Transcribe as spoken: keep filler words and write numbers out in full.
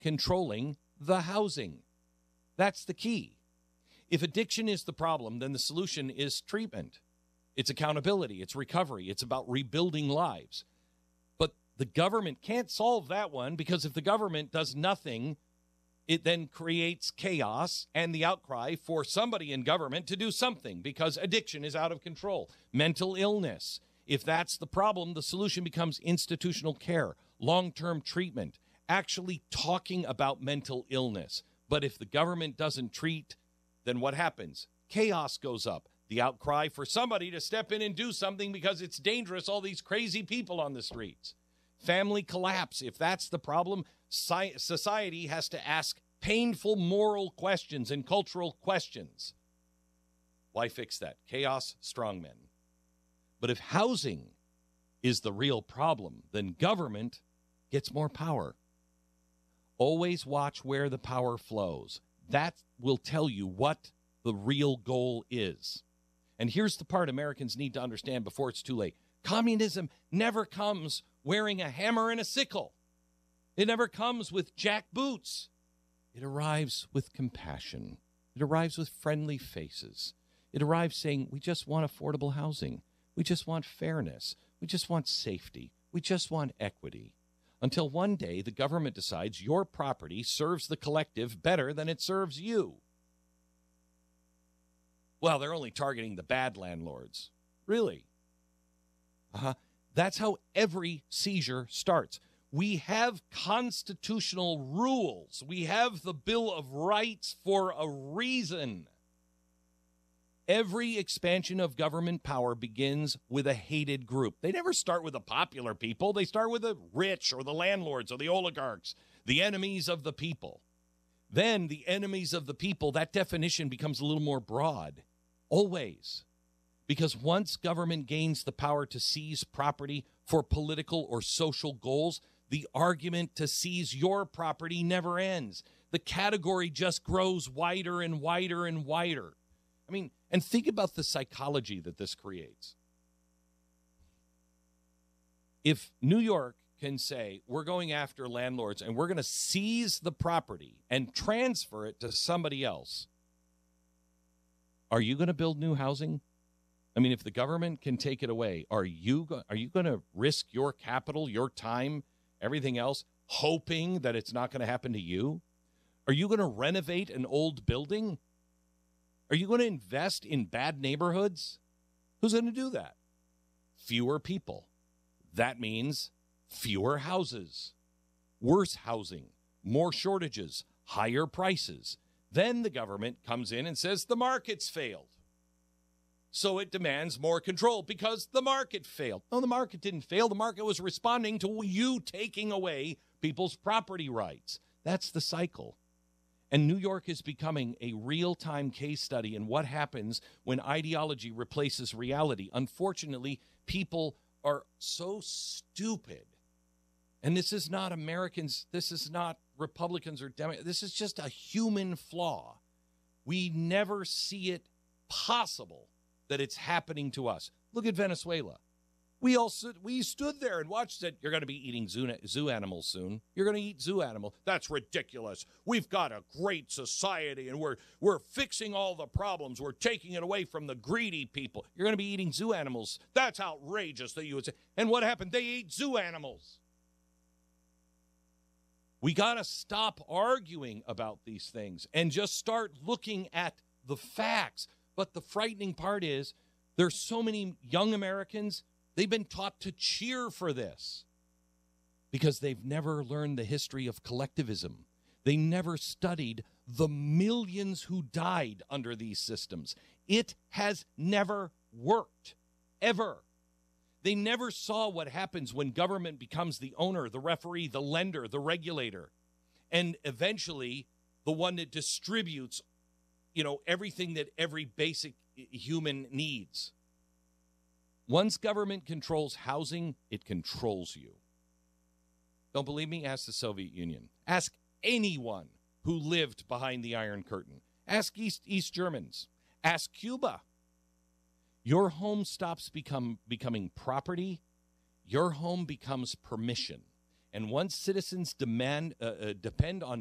controlling the housing. That's the key. If addiction is the problem, then the solution is treatment. It's accountability. It's recovery. It's about rebuilding lives. But the government can't solve that one, because if the government does nothing, it then creates chaos and the outcry for somebody in government to do something, because addiction is out of control. Mental illness. If that's the problem, the solution becomes institutional care, long-term treatment, actually talking about mental illness. But if the government doesn't treat, then what happens? Chaos goes up. The outcry for somebody to step in and do something because it's dangerous, all these crazy people on the streets. Family collapse. If that's the problem, society has to ask painful moral questions and cultural questions. Why fix that? Chaos, strongmen. But if housing is the real problem, then government gets more power. Always watch where the power flows. That will tell you what the real goal is. And here's the part Americans need to understand before it's too late. Communism never comes wearing a hammer and a sickle. It never comes with jack boots. It arrives with compassion. It arrives with friendly faces. It arrives saying, we just want affordable housing. We just want fairness. We just want safety. We just want equity. Until one day the government decides your property serves the collective better than it serves you. Well, they're only targeting the bad landlords. Really? Uh-huh. That's how every seizure starts. We have constitutional rules. We have the Bill of Rights for a reason. Every expansion of government power begins with a hated group. They never start with the popular people. They start with the rich or the landlords or the oligarchs, the enemies of the people. Then the enemies of the people, that definition becomes a little more broad. Always. Because once government gains the power to seize property for political or social goals, the argument to seize your property never ends. The category just grows wider and wider and wider. I mean, and think about the psychology that this creates. If New York can say, we're going after landlords and we're going to seize the property and transfer it to somebody else, are you going to build new housing? I mean, if the government can take it away, are you go- are you going to risk your capital, your time, everything else, hoping that it's not going to happen to you? Are you going to renovate an old building? Are you going to invest in bad neighborhoods? Who's going to do that? Fewer people. That means fewer houses, worse housing, more shortages, higher prices. Then the government comes in and says the market's failed. So it demands more control because the market failed. No, the market didn't fail. The market was responding to you taking away people's property rights. That's the cycle. And New York is becoming a real-time case study in what happens when ideology replaces reality. Unfortunately, people are so stupid. And this is not Americans. This is not Republicans or Democrats. This is just a human flaw. We never see it possible that it's happening to us. Look at Venezuela. We all stood, we stood there and watched it. You're going to be eating zoo, zoo animals soon. You're going to eat zoo animals. That's ridiculous. We've got a great society, and we're we're fixing all the problems. We're taking it away from the greedy people. You're going to be eating zoo animals. That's outrageous that you would say. And what happened? They ate zoo animals. We got to stop arguing about these things and just start looking at the facts. But the frightening part is there's so many young Americans. They've been taught to cheer for this because they've never learned the history of collectivism. They never studied the millions who died under these systems. It has never worked, ever. They never saw what happens when government becomes the owner, the referee, the lender, the regulator, and eventually the one that distributes, you know, everything that every basic human needs. Once government controls housing, it controls you. Don't believe me? Ask the Soviet Union. Ask anyone who lived behind the Iron Curtain. Ask East, East Germans. Ask Cuba. Your home stops become, becoming property. Your home becomes permission. And once citizens demand uh, uh, depend on